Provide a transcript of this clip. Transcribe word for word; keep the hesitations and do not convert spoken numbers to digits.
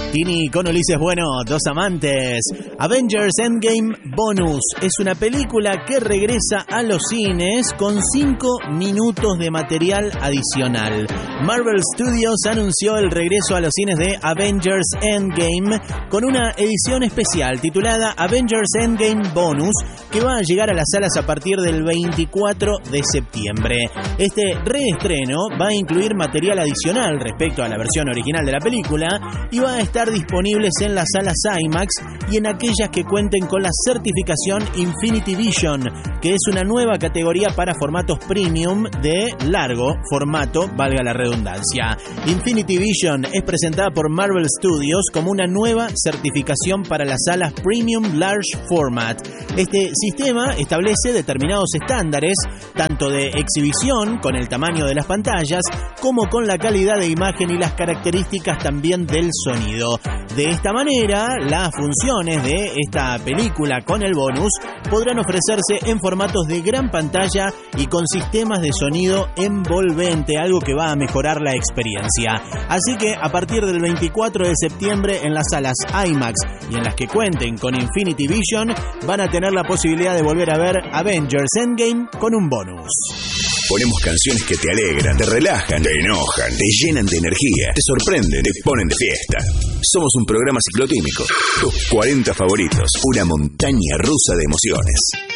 Tini con Ulises Bueno, dos amantes. Avengers Endgame Bonus es una película que regresa a los cines con cinco minutos de material adicional. Marvel Studios anunció el regreso a los cines de Avengers Endgame con una edición especial titulada Avengers Endgame Bonus, que va a llegar a las salas a partir del veinticuatro de septiembre. Este reestreno va a incluir material adicional respecto a la versión original de la película y va a estar disponibles en las salas IMAX y en aquellas que cuenten con la certificación Infinity Vision, que es una nueva categoría para formatos premium de largo formato, valga la redundancia. Infinity Vision es presentada por Marvel Studios como una nueva certificación para las salas Premium Large Format. Este sistema establece determinados estándares, tanto de exhibición, con el tamaño de las pantallas, como con la calidad de imagen y las características también del sonido. De esta manera, las funciones de esta película con el bonus podrán ofrecerse en formatos de gran pantalla y con sistemas de sonido envolvente, algo que va a mejorar la experiencia. Así que a partir del veinticuatro de septiembre en las salas IMAX y en las que cuenten con Infinity Vision van a tener la posibilidad de volver a ver Avengers Endgame con un bonus. Ponemos canciones que te alegran, te relajan, te enojan, te llenan de energía, te sorprenden, te ponen de fiesta. Somos un programa ciclotímico. Tus cuarenta favoritos, una montaña rusa de emociones.